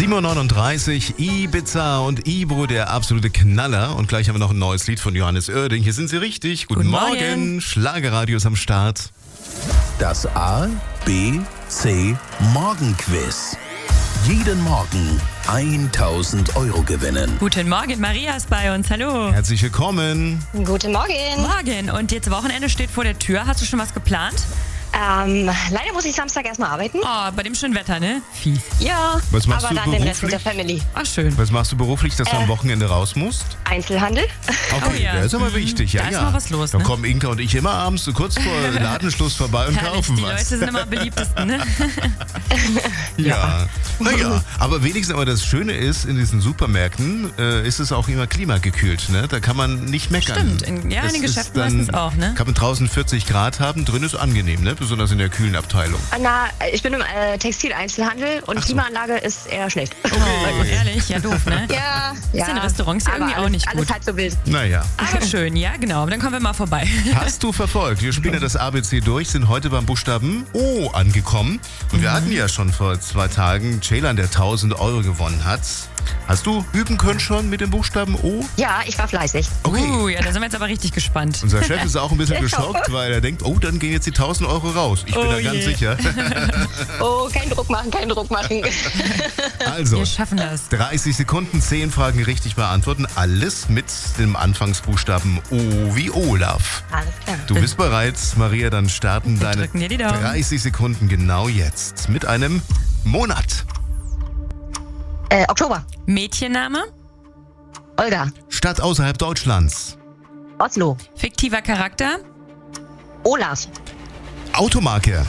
7:39 Uhr, Ibiza und Ibro, der absolute Knaller. Und gleich haben wir noch ein neues Lied von Johannes Oerding. Hier sind Sie richtig. Guten Morgen. Schlagerradio ist am Start. Das A, B, C Morgenquiz. Jeden Morgen 1.000 € gewinnen. Guten Morgen, Maria ist bei uns. Hallo. Herzlich willkommen. Guten Morgen. Morgen. Und jetzt Wochenende steht vor der Tür. Hast du schon was geplant? Leider muss ich Samstag erstmal arbeiten. Oh, bei dem schönen Wetter, ne? Fies. Ja, Was machst aber du dann den Rest mit der beruflich? Family. Ach, schön. Was machst du beruflich, dass du am Wochenende raus musst? Einzelhandel. Okay, Oh ja. der ist aber wichtig. Ja, Da ist ja. mal was los, Da ne? kommen Inka und ich immer abends so kurz vor Ladenschluss vorbei und Herrlich, kaufen die was. Leute sind immer am beliebtesten, ne? Ja, naja, aber wenigstens aber das Schöne ist, in diesen Supermärkten ist es auch immer klimagekühlt, ne? Da kann man nicht meckern. Stimmt, in den Es ist Geschäften dann- meistens auch, ne? Kann man draußen 40 Grad haben, drin ist angenehm, ne? Besonders in der kühlen Abteilung. Na, ich bin im Textileinzelhandel und Klimaanlage ist eher schlecht. Oh, ehrlich? Ja, doof, ne? Ja, Ist in Restaurants ja aber irgendwie auch alles, nicht alles gut. halb so wild. Naja. Aber schön, ja, genau. Dann kommen wir mal vorbei. Hast du verfolgt? Wir spielen ja das ABC durch, sind heute beim Buchstaben O angekommen. Und wir hatten ja schon vor 2 Tagen Ceylan, der 1.000 € gewonnen hat. Hast du üben können schon mit dem Buchstaben O? Ja, ich war fleißig. Okay. Ja, da sind wir jetzt aber richtig gespannt. Unser Chef ist auch ein bisschen Ja. geschockt, weil er denkt, oh, dann gehen jetzt die 1.000 € raus. Ich bin Oh da ganz je. sicher. Oh, kein Druck machen, kein Druck machen. Also, Wir schaffen das. 30 Sekunden, 10 Fragen richtig beantworten. Alles mit dem Anfangsbuchstaben O wie Olaf. Alles klar. Du bist bereit, Maria, dann starten deine drücken dir die Daumen. 30 Sekunden genau jetzt mit einem Monat. Oktober. Mädchenname, Olga. Stadt außerhalb Deutschlands. Oslo. fiktiver Charakter, Olaf. Automarke.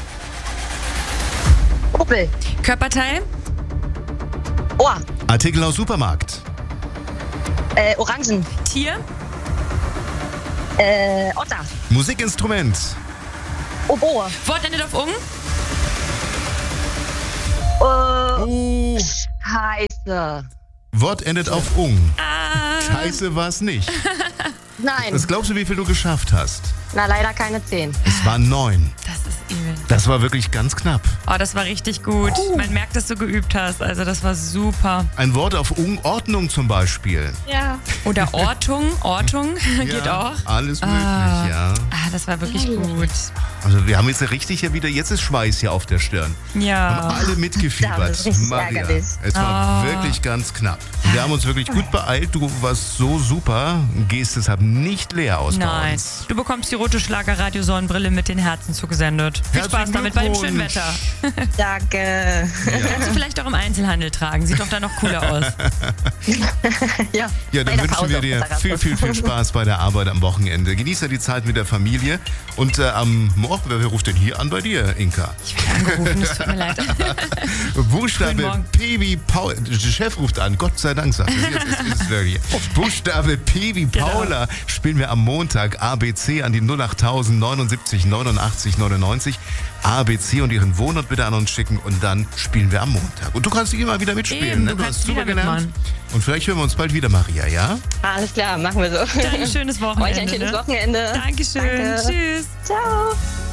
Opel. Körperteil, Ohr. Artikel aus Supermarkt. Orangen. Tier, Otter. Musikinstrument. Oboe. Wort endet auf ung, Oh, Scheiße. Wort endet auf ung. Ah. Scheiße war's nicht. Nein. Was glaubst du, wie viel du geschafft hast? Na, leider keine 10. Es waren 9. Das ist übel. Das war wirklich ganz knapp. Oh, das war richtig gut. Man merkt, dass du geübt hast. Also das war super. Ein Wort auf ung, Ordnung zum Beispiel. Ja. Oder Ortung, geht auch. Alles möglich, ja. Ah, das war wirklich gut. Also wir haben jetzt richtig ja wieder, jetzt ist Schweiß hier auf der Stirn. Haben Ja. alle mitgefiebert. Das ist richtig Maria, ärgerlich. es war wirklich ganz knapp. Wir haben uns wirklich gut beeilt. Du warst so super, gehst deshalb nicht leer aus bei Nein. uns. Du bekommst die rote Schlagerradio-Sonnenbrille mit den Herzen zugesendet. Viel Herzlichen Spaß damit bei dem schönen Glückwunsch. Wetter. Danke. Kannst du vielleicht auch im Einzelhandel tragen. Sieht doch da noch cooler aus. Ja, Ja, dann bei der wünschen Pause wir auf dir der viel, Terrasse. viel Spaß bei der Arbeit am Wochenende. Genieß ja die Zeit mit der Familie. Und am Morgen, wer ruft denn hier an bei dir, Inka? Ich werde angerufen, es tut mir leid. Guten Buchstabe Morgen. P wie Paul. Der Chef ruft an, Gott sei Dank, sagt er. Jetzt ist es wirklich. Buchstabe P wie Paula spielen wir am Montag ABC an die 08000 79 89 99. ABC und ihren Wohnort bitte an uns schicken und dann spielen wir am Montag. Und du kannst immer wieder mitspielen, Eben, ne? du Du kannst hast super wieder gelernt. mitmachen. Und vielleicht hören wir uns bald wieder, Maria, ja? Alles klar, machen wir so. Dann ein schönes Wochenende. Euch ein schönes ne? Wochenende. Dankeschön. Danke. Tschüss. Ciao.